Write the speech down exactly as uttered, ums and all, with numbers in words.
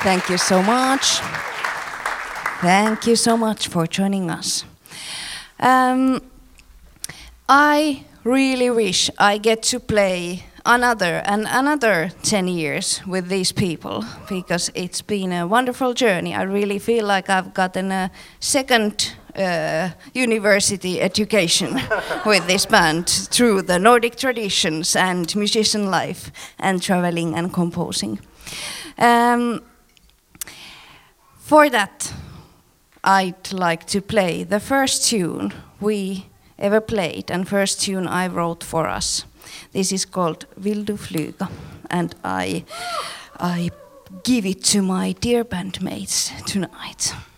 Thank you so much. Thank you so much for joining us. Um, I really wish I get to play another and another ten years with these people, because it's been a wonderful journey. I really feel like I've gotten a second uh, university education with this band through the Nordic traditions and musician life and traveling and composing. Um, for that, I'd like to play the first tune we ever played and first tune I wrote for us. This is called Vill du flyga, and I, I give it to my dear bandmates tonight.